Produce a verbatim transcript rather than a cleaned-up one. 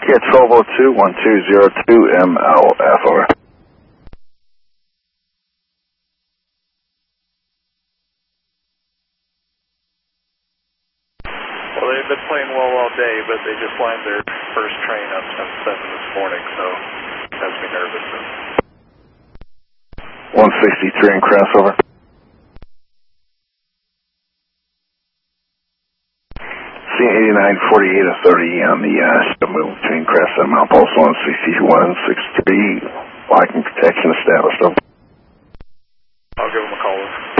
Okay, twelve oh two, one two zero two M L F, over. Well, they've been playing well all day, but they just lined their first train up since seven this morning, so it has me nervous. one sixty-three and crossover. C eighty-nine forty-eight of thirty on the uh, ship move between Crest and Mount Pulse one sixty-one sixty-three. Locking protection established. I'll give them a call.